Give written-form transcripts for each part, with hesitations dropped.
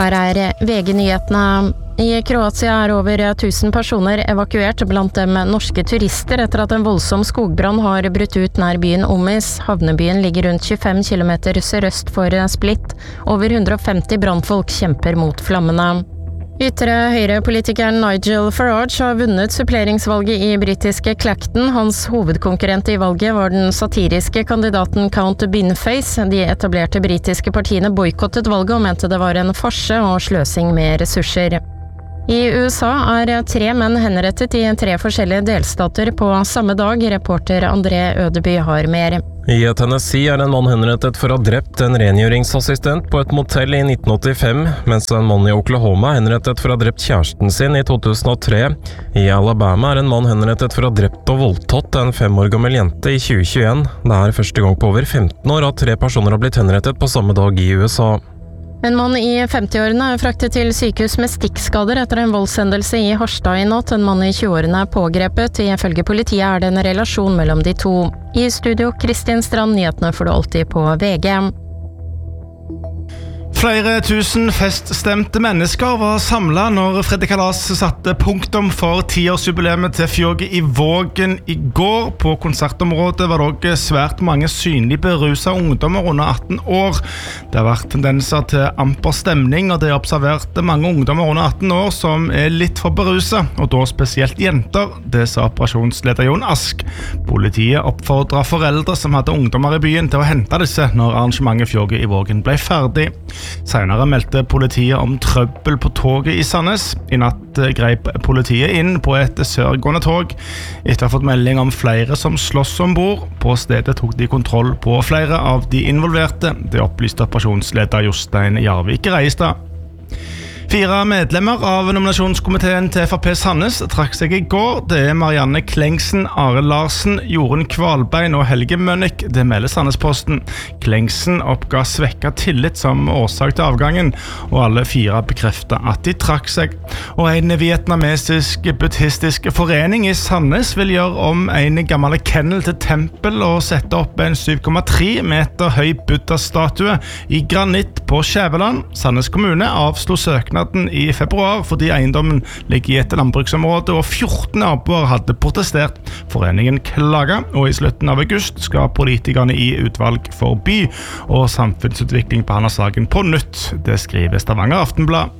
Her VG-nyhetene. I Kroatia over 1000 personer evakuert, blant dem norske turister, etter at en voldsom skogbrann har brutt ut nær byen Omis. Havnebyen ligger rundt 25 kilometer sørøst for Split. Over 150 brannfolk kjemper mot flammene. Ytre høyrepolitikeren Nigel Farage har vunnet suppleringsvalget i britiske Clacton. Hans hovedkonkurrent i valget var den satiriske kandidaten Count Binface. De etablerte britiske partiene boykottet valget og mente det var en farse og sløsing med ressurser. I USA 3 menn henrettet i 3 forskjellige delstater på samme dag. Reporter André Ødeby har mer. I Tennessee en mann henrettet for å ha drept en rengjøringsassistent på et motell i 1985, mens en mann i Oklahoma henrettet for å ha drept kjæresten sin i 2003. I Alabama en mann henrettet for å ha drept og voldtatt en 5 år gammel jente i 2021. Det første gang på over 15 år at 3 personer har blitt henrettet på samme dag i USA. En mann i 50-årene fraktet til sykehus med stikkskader etter en voldshendelse i Harstad i natt. En mann i 20-årene pågrepet. Ifølge politiet det en relasjon mellom de to. I studio, Kristin Strand, nyhetene får du alltid på VG. Flere tusen feststemte mennesker var samlet når Freddy Kalas satte punktum for 10-årsjubileet til Fjoget i Vågen i går. På konsertområdet var det også svært mange synlig beruset ungdommer under 18 år. Det har vært tendenser til amper stemning, og det observerte mange ungdommer under 18 år som litt for beruset, og da spesielt jenter. Det sa operasjonsleder Jon Ask. Politiet oppfordret foreldre som hadde ungdommer i byen til å hente disse når arrangementet Fjoget i Vågen ble ferdig. Senere meldte politiet om trøbbel på toget i Sandnes. I natt greip politiet inn på et sørgående tog etter å ha fått melding om flere som slåss ombord. På stedet tok de kontroll på flere av de involverte. Det opplyste operasjonsleder Jostein Jarvik Reistad. 4 medlemmer av nominasjonskomiteen til FrP Sandnes trakk seg i går. Det Marianne Klengsen, Are Larsen, Jorunn Kvalbein og Helge Mønnik. Det melder Sandnesposten. Klengsen oppga svekket tillit som årsak til avgangen, og alle 4 bekreftet at de trakk seg. Og en vietnamesisk buddhistisk forening i Sandnes vil gjøre om en gammel kennel til tempel og sette opp en 7,3 meter høy Buddha-statue i granitt på Skjæveland. Sandnes kommune avslo søknad i februar fordi eiendommen ligger i et landbruksområde og 14 naboer hadde protestert. Foreningen klaget, og i slutten av august skal politikerne i utvalg for by og samfunnsutvikling behandle saken på nytt. Det skriver Stavanger Aftenblad.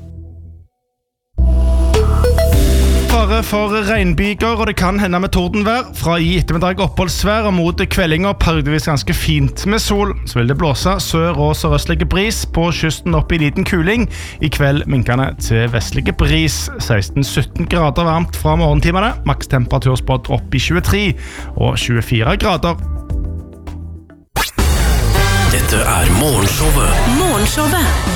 Fare for regnbyger, og det kan hende med tordenvær. Fra i ettermiddag oppholdsvær og mot kveldinger periodevis ganske fint med sol. Så vil det blåse sør- og sørøstlige bris, på kysten opp i liten kuling. I kveld minkende til vestlige bris. 16-17 grader varmt fra morgentimene. Makstemperatur spådd opp i 23 og 24 grader. Dette Morgenshowet.